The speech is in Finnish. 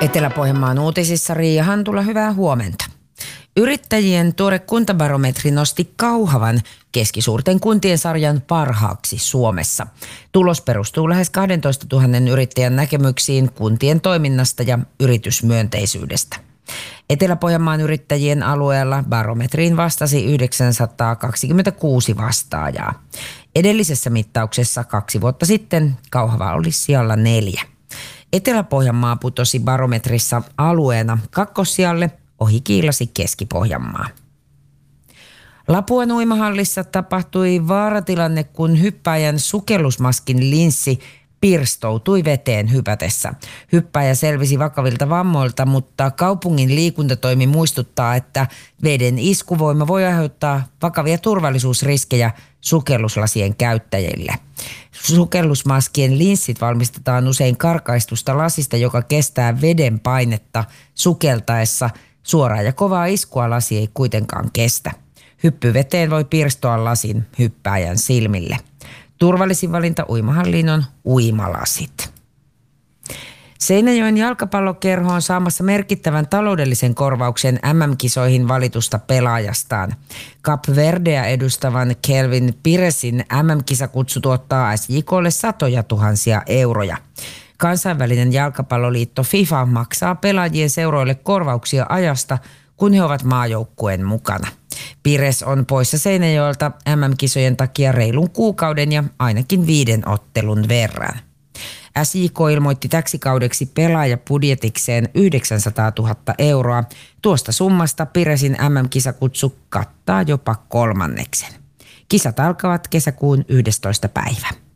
Etelä-Pohjanmaan uutisissa Riia Hantula, hyvää huomenta. Yrittäjien tuore kuntabarometri nosti Kauhavan keskisuurten kuntien sarjan parhaaksi Suomessa. Tulos perustuu lähes 12 000 yrittäjän näkemyksiin kuntien toiminnasta ja yritysmyönteisyydestä. Etelä-Pohjanmaan yrittäjien alueella barometriin vastasi 926 vastaajaa. Edellisessä mittauksessa 2 vuotta sitten Kauhava oli sijalla 4. Etelä-Pohjanmaa putosi barometrissa alueena kakkossijalle, ohi kiilasi Keski-Pohjanmaa. Lapuan uimahallissa tapahtui vaaratilanne, kun hyppääjän sukellusmaskin linssi pirstoutui veteen hypätessä. Hyppääjä selvisi vakavilta vammoilta, mutta kaupungin liikuntatoimi muistuttaa, että veden iskuvoima voi aiheuttaa vakavia turvallisuusriskejä sukelluslasien käyttäjille. Sukellusmaskien linssit valmistetaan usein karkaistusta lasista, joka kestää veden painetta sukeltaessa. Suoraa ja kovaa iskua lasi ei kuitenkaan kestä. Hyppy veteen voi pirstoa lasin hyppääjän silmille. Turvallisin valinta uimahalliin on uimalasit. Seinäjoen jalkapallokerho on saamassa merkittävän taloudellisen korvauksen MM-kisoihin valitusta pelaajastaan. Cap Verdea edustavan Kelvin Piresin MM-kisakutsu tuottaa SJK:lle satoja tuhansia euroja. Kansainvälinen jalkapalloliitto FIFA maksaa pelaajien seuroille korvauksia ajasta, kun he ovat maajoukkueen mukana. Pires on poissa Seinäjoelta MM-kisojen takia reilun kuukauden ja ainakin 5 ottelun verran. SJK ilmoitti täksi kaudeksi pelaajapudjetikseen 900 000 euroa. Tuosta summasta Piresin MM-kisakutsu kattaa jopa 1/3. Kisat alkavat kesäkuun 11. päivä.